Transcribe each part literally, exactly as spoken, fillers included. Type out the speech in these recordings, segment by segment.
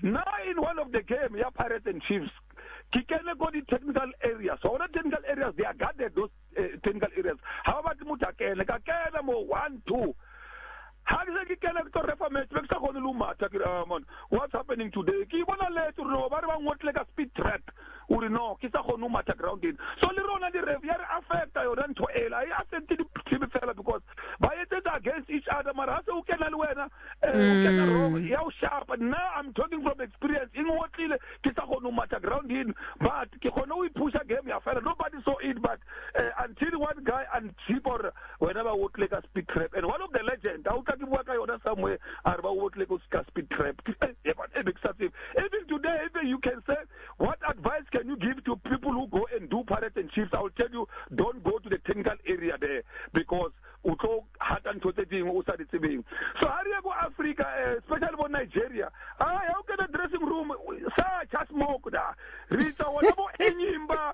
Now in one of the game, yeah, Pirates and Chiefs, he can go to technical areas. So all the technical areas, they are guarded, those uh, technical areas. How about Mutakene? Kakene mo one, two. How does it get to reformate? What's happening today? Keep on a letter, no, but I want like a speed trap. Uri no, kisa ko numata grounded. So Lirona the Revier affect I run to L. I affect the team fella because by it against each other, Marasa who can alwena, who can wrong, how sharp. And now I'm talking from experience. In what kisa ko numata grounded, but Kikono we push a game, fella. Nobody saw it, but uh, until one guy and cheaper whenever would like a speed trap. And one of the legends, I'll talk about I order somewhere, Arba would like a speed trap. Even today, even you can say, what advice can you give to people who go and do Pirates and Chiefs? I will tell you, don't go to the technical area there because uto hatan to the thing. So area go Africa, especially for Nigeria. Ah, how can the dressing room sa chat smoke da? Rita whatever enyimba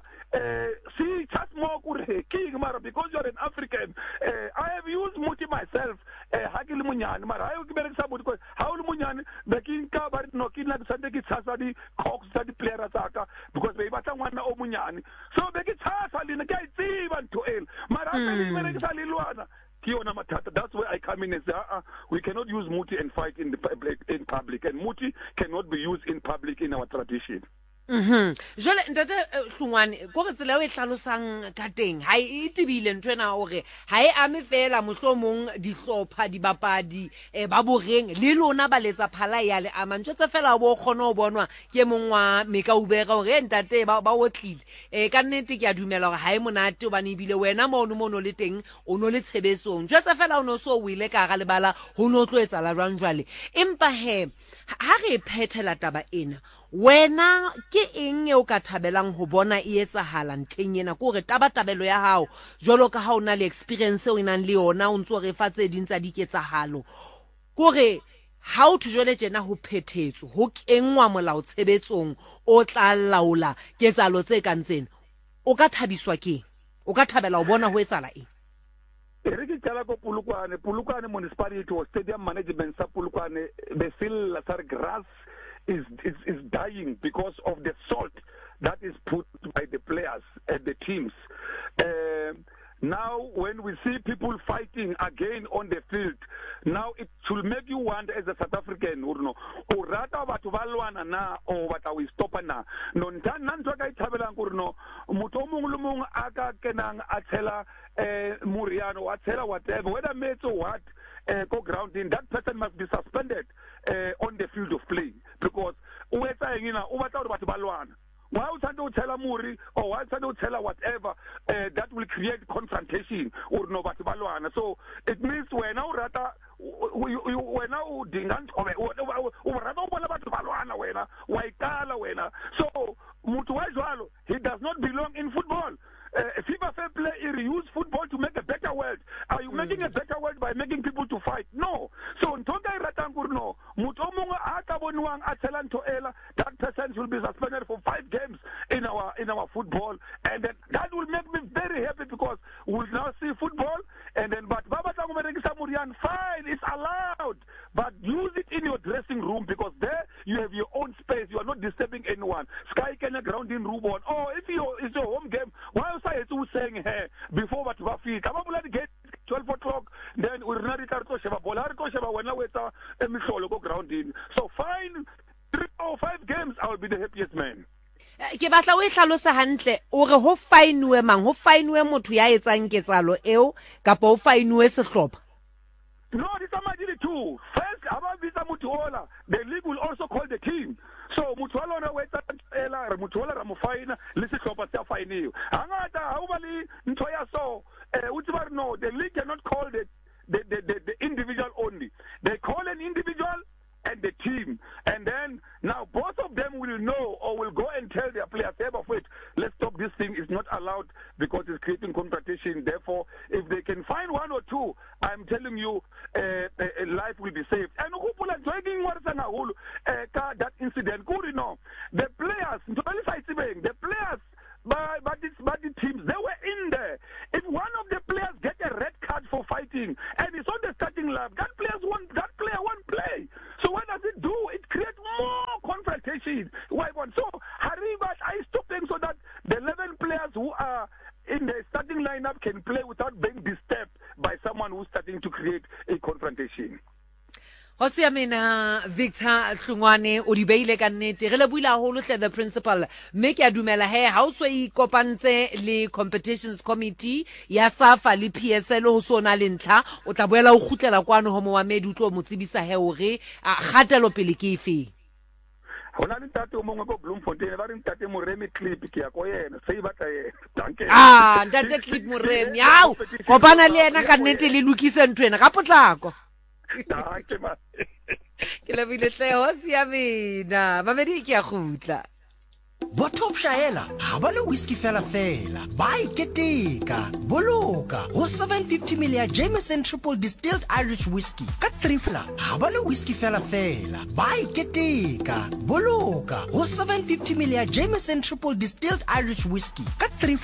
see chat smoke king mara because you're an African. I have used muti myself. Hakil munyan mara. I will give example because how munyan the king kabarit no king like Sunday sasadi cox the player ataka because they bata wana omunyani. So they get sasali na guy even to el. Mara sali sali luana. That's where I come in and say, uh-uh, we cannot use muti and fight in the public, in public, and muti cannot be used in public in our tradition. Mhm. Jole ntate Hlungwane go re tsela o e hlalosang ka teng ha e tibile ntwena hore ha e ame fela mohlomong dihlopha dibapadi e ba boreng le lona ba letsa phala ya le ama ntse fela bo khona o bonwa ke mongwa meka ubega hore ntate ba ba otlile e ka nnete ke a dumela hore ha e monate o bane bile wena mo no mono le teng o no le tshebesong ntse fela o no so wile ka ga lebala ho no tlo etsa la jwang jwale empa he ha re phethela taba ena wena ke eng e o ka thabelang ho bona e etsahala ntleng ena ko re tabatabelo ya hao jolo ka ha o na le experience o inang le yona o ntso re fa tse ding tsa diketsahalo ko re ha o thujole jena ho phethetso ho kengwa molao tshebetsong o tla laola ketsalo tse kantsena o ka thabiswa ke o ka thabela ho bona ho etsala eng Eriki chala ko Pulukwane Pulukwane municipality or stadium management sa Pulukwane they feel like grass Is, is is dying because of the salt that is put by the players and the teams. Uh, now, when we see people fighting again on the field, now it should make you wonder as a South African, Urno, or rather what Valwana na or what we stop na. No, Nantoka Tabelang Urno, Mutomulumung Aka Kenang Atela Muriano, Atela, whatever, whether mates or what. Uh, go grounding, that person must be suspended uh, on the field of play because we're saying, you know, why don't tell a Muri or why don't tell whatever uh, that will create confrontation or no Batibaluana. So it means we're now rather we're now dingan so Mutuajalo, he does not belong in football. Uh, FIFA Fair Play, he use football to make a better world. Are you mm. making a better world by making people to fight? No. So, Ntonga Ratangurno, Mutomunga Atabonwang Atalanto Ela, that person will be suspended for five games in our in our football. And then that will make me very happy because we'll now see football. And then, but Baba Samurian, fine, it's allowed. But use it in your dressing room because there you have your own space. You are not disturbing anyone. Sky can ground in Rubon. Oh, if you, it's your home game, why else are you saying here before what Wafi? Come on, let's get twelve o'clock. Then we're not going to have a Bolar Kosheva when I wait a Micholo go ground in. So fine, three or five games, I will be the happiest man. Ke batla o e hlalosa hantle o re ho fainwe mang ho fainwe motho ya etsang ketsalo eo kapa ho fainwe sehlopha No, it's a too. First, about visa Mutuola, the league will also call the team. So Mutuola na weta ela Mutuola ramufaina lisi klopa sia faini. Angata haubali ntoya so eh utibar no the league cannot call the the, the the the individual only. They call an individual and the team, and then now both of them will know or will go and tell their players, hey, but wait, let's stop this thing. It's not allowed because it's creating confrontation. Therefore, if they can find one or two, I'm telling you, uh, uh, life will be saved. And uh, that incident, the players, the players, but but, it's, but the teams, they were in there. If one of the players get a red card for fighting and it's on the starting line, that players won't, that player won't play. So what does it do? It creates more conflict. machine. Why one? So Hariba is stopping so that the eleven players who are in the starting lineup can play without being disturbed by someone who's starting to create a confrontation. Hosia mena Victor Hlungwane o di beile ka nnete re le buila holo hle the principal me ke a dumela he ha o so I kopantse le competitions committee ya SAFA le P S L ho sona le ntlha o tla boela o khutlela kwano ho Mohammed o tlo mo tsebisa he hore a kgatelo pele ke efe hona le tate o mongwe ko Bloemfontein ba re ntate Moremi clip ke ya ko yena se batla yena danke ah ntate clip Moremi yaw kopana le yena ka nnete le lokise ntwena ka potlako danke ma ke la bile tle Hosia mena mamedi ke a khutla Botop Shaela ha ba le whisky fela fela ba iketeka boloka ho seven fifty milliliters Jameson triple distilled Irish whiskey ka three fla ha ba le whisky fela fela ba iketeka boloka ho seven fifty milliliters Jameson triple distilled Irish whiskey ka three